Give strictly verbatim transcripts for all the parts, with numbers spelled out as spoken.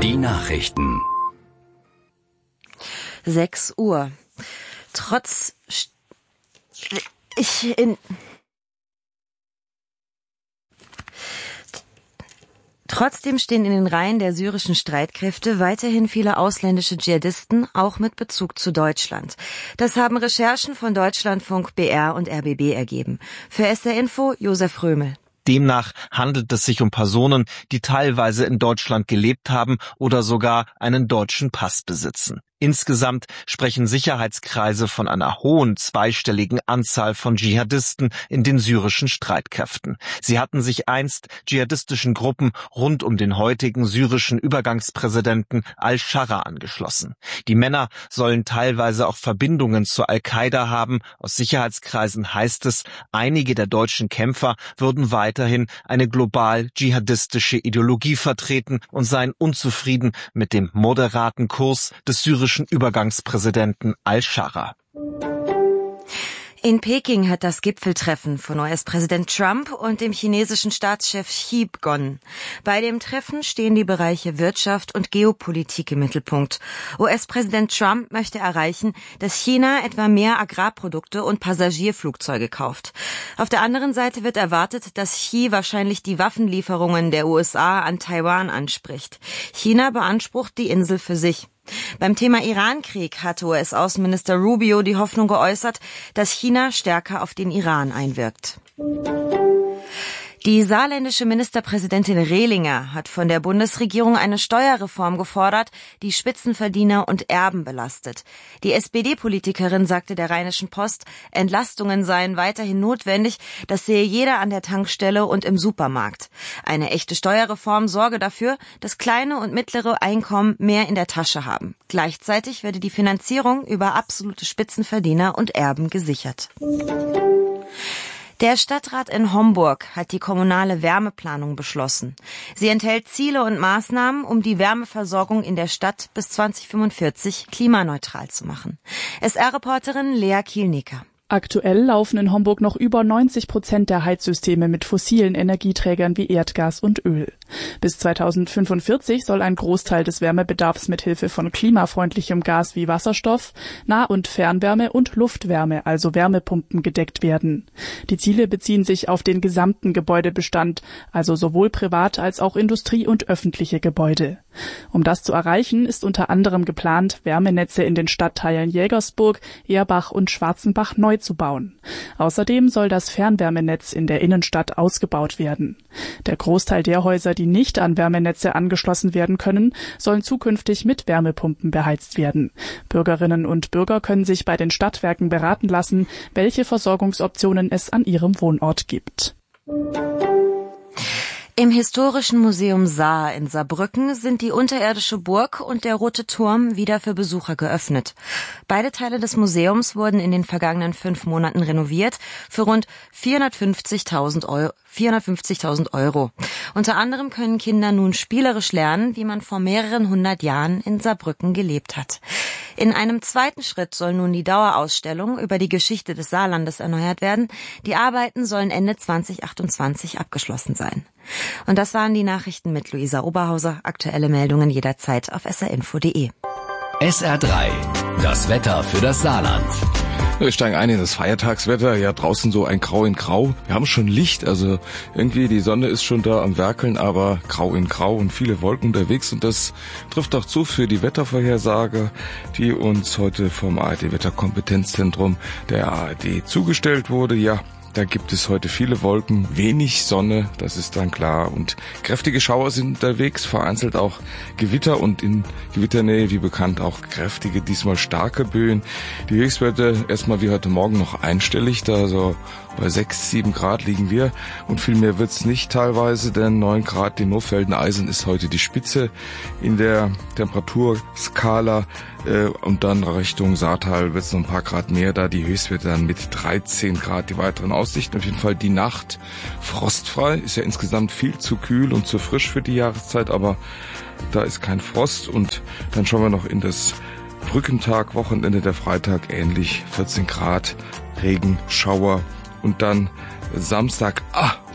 Die Nachrichten. sechs Uhr. Trotz... Ich in... Trotzdem stehen in den Reihen der syrischen Streitkräfte weiterhin viele ausländische Dschihadisten, auch mit Bezug zu Deutschland. Das haben Recherchen von Deutschlandfunk, B R und R B B ergeben. Für S R Info Josef Römel. Demnach handelt es sich um Personen, die teilweise in Deutschland gelebt haben oder sogar einen deutschen Pass besitzen. Insgesamt sprechen Sicherheitskreise von einer hohen zweistelligen Anzahl von Dschihadisten in den syrischen Streitkräften. Sie hatten sich einst dschihadistischen Gruppen rund um den heutigen syrischen Übergangspräsidenten al-Sharra angeschlossen. Die Männer sollen teilweise auch Verbindungen zur Al-Qaida haben. Aus Sicherheitskreisen heißt es, einige der deutschen Kämpfer würden weiterhin eine global dschihadistische Ideologie vertreten und seien unzufrieden mit dem moderaten Kurs des syrischen Übergangspräsidenten al-Sharra. In Peking hat das Gipfeltreffen von U S-Präsident Trump und dem chinesischen Staatschef Xi begonnen. Bei dem Treffen stehen die Bereiche Wirtschaft und Geopolitik im Mittelpunkt. U S-Präsident Trump möchte erreichen, dass China etwa mehr Agrarprodukte und Passagierflugzeuge kauft. Auf der anderen Seite wird erwartet, dass Xi wahrscheinlich die Waffenlieferungen der U S A an Taiwan anspricht. China beansprucht die Insel für sich. Beim Thema Irankrieg hatte U S-Außenminister Rubio die Hoffnung geäußert, dass China stärker auf den Iran einwirkt. Die saarländische Ministerpräsidentin Rehlinger hat von der Bundesregierung eine Steuerreform gefordert, die Spitzenverdiener und Erben belastet. Die S P D-Politikerin sagte der Rheinischen Post, Entlastungen seien weiterhin notwendig, das sehe jeder an der Tankstelle und im Supermarkt. Eine echte Steuerreform sorge dafür, dass kleine und mittlere Einkommen mehr in der Tasche haben. Gleichzeitig werde die Finanzierung über absolute Spitzenverdiener und Erben gesichert. Der Stadtrat in Homburg hat die kommunale Wärmeplanung beschlossen. Sie enthält Ziele und Maßnahmen, um die Wärmeversorgung in der Stadt bis zwanzig fünfundvierzig klimaneutral zu machen. S R-Reporterin Lea Kielnicker. Aktuell laufen in Homburg noch über neunzig Prozent der Heizsysteme mit fossilen Energieträgern wie Erdgas und Öl. Bis zweitausendfünfundvierzig soll ein Großteil des Wärmebedarfs mit Hilfe von klimafreundlichem Gas wie Wasserstoff, Nah- und Fernwärme und Luftwärme, also Wärmepumpen, gedeckt werden. Die Ziele beziehen sich auf den gesamten Gebäudebestand, also sowohl privat als auch Industrie- und öffentliche Gebäude. Um das zu erreichen, ist unter anderem geplant, Wärmenetze in den Stadtteilen Jägersburg, Erbach und Schwarzenbach neu zu bauen. Außerdem soll das Fernwärmenetz in der Innenstadt ausgebaut werden. Der Großteil der Häuser, die nicht an Wärmenetze angeschlossen werden können, sollen zukünftig mit Wärmepumpen beheizt werden. Bürgerinnen und Bürger können sich bei den Stadtwerken beraten lassen, welche Versorgungsoptionen es an ihrem Wohnort gibt. Im Historischen Museum Saar in Saarbrücken sind die unterirdische Burg und der Rote Turm wieder für Besucher geöffnet. Beide Teile des Museums wurden in den vergangenen fünf Monaten renoviert für rund vierhundertfünfzigtausend Euro. vierhundertfünfzigtausend Euro. Unter anderem können Kinder nun spielerisch lernen, wie man vor mehreren hundert Jahren in Saarbrücken gelebt hat. In einem zweiten Schritt soll nun die Dauerausstellung über die Geschichte des Saarlandes erneuert werden. Die Arbeiten sollen Ende zwanzig achtundzwanzig abgeschlossen sein. Und das waren die Nachrichten mit Luisa Oberhauser. Aktuelle Meldungen jederzeit auf s r info punkt d e. S R drei, das Wetter für das Saarland. Wir steigen ein in das Feiertagswetter. Ja, draußen so ein Grau in Grau. Wir haben schon Licht, also irgendwie die Sonne ist schon da am Werkeln, aber Grau in Grau und viele Wolken unterwegs. Und das trifft auch zu für die Wettervorhersage, die uns heute vom A R D-Wetterkompetenzzentrum der A R D zugestellt wurde. Ja, da gibt es heute viele Wolken, wenig Sonne, das ist dann klar. Und kräftige Schauer sind unterwegs, vereinzelt auch Gewitter und in Gewitternähe, wie bekannt, auch kräftige, diesmal starke Böen. Die Höchstwerte erstmal wie heute Morgen noch einstellig, da so bei sechs, sieben Grad liegen wir. Und viel mehr wird's nicht teilweise, denn neun Grad in Nofelden-Eisen ist heute die Spitze in der Temperaturskala. Und dann Richtung Saartal wird's noch ein paar Grad mehr, da die Höchstwerte dann mit dreizehn Grad die weiteren Aussichten. Auf jeden Fall die Nacht frostfrei, ist ja insgesamt viel zu kühl und zu frisch für die Jahreszeit, aber da ist kein Frost. Und dann schauen wir noch in das Brückentag, Wochenende, der Freitag, ähnlich vierzehn Grad, Regen, Schauer und dann Samstag, ah,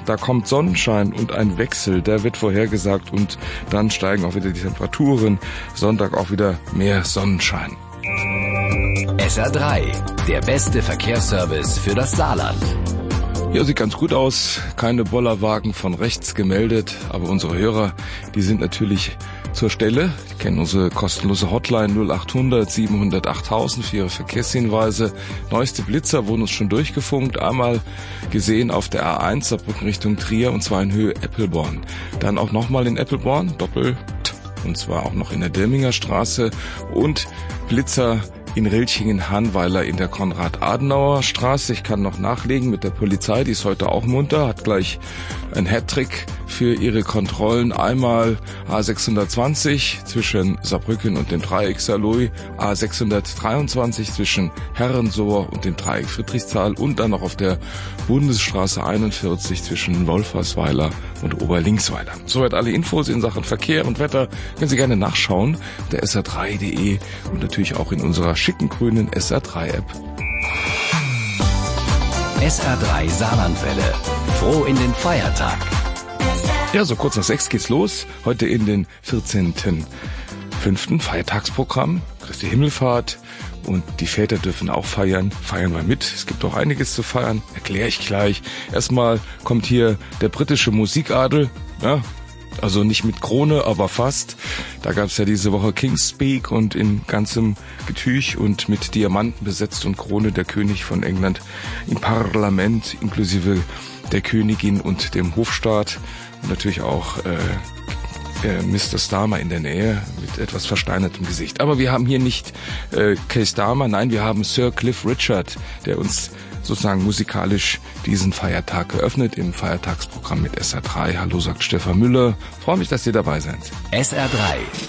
da kommt Sonnenschein und ein Wechsel, der wird vorhergesagt und dann steigen auch wieder die Temperaturen. Sonntag auch wieder mehr Sonnenschein. S R drei, der beste Verkehrsservice für das Saarland. Ja, sieht ganz gut aus. Keine Bollerwagen von rechts gemeldet, aber unsere Hörer, die sind natürlich zur Stelle. Die kennen unsere kostenlose Hotline null acht hundert siebenhundert achttausend für ihre Verkehrshinweise. Neueste Blitzer wurden uns schon durchgefunkt. Einmal gesehen auf der A eins Saarbrücken Richtung Trier und zwar in Höhe Eppelborn. Dann auch nochmal in Eppelborn, doppelt, und zwar auch noch in der Dirminger Straße und Blitzer in Rilchingen-Hahnweiler in der Konrad-Adenauer-Straße. Ich kann noch nachlegen mit der Polizei, die ist heute auch munter, hat gleich ein Hattrick für ihre Kontrollen. Einmal A sechshundertzwanzig zwischen Saarbrücken und dem Dreieck Saarlouis, A sechshundertdreiundzwanzig zwischen Herrensohr und dem Dreieck Friedrichsthal und dann noch auf der Bundesstraße einundvierzig zwischen Wolfersweiler und Oberlinksweiler. Soweit alle Infos in Sachen Verkehr und Wetter. Können Sie gerne nachschauen auf der S R drei punkt de und natürlich auch in unserer schicken grünen S R drei App. S R drei Saarlandwelle. Froh in den Feiertag. Ja, so kurz nach sechs geht's los. Heute in den vierzehnten fünften Feiertagsprogramm. Christi Himmelfahrt. Und die Väter dürfen auch feiern. Feiern wir mit. Es gibt auch einiges zu feiern. Erkläre ich gleich. Erstmal kommt hier der britische Musikadel. Ja, also nicht mit Krone, aber fast. Da gab's ja diese Woche King's Speak und in ganzem Getüch und mit Diamanten besetzt und Krone der König von England im Parlament inklusive der Königin und dem Hofstaat. Und natürlich auch äh, äh, Mister Starmer in der Nähe mit etwas versteinertem Gesicht. Aber wir haben hier nicht äh, Keir Starmer, nein, wir haben Sir Cliff Richard, der uns sozusagen musikalisch diesen Feiertag eröffnet im Feiertagsprogramm mit S R drei. Hallo, sagt Stefan Müller. Freue mich, dass ihr dabei seid. S R drei.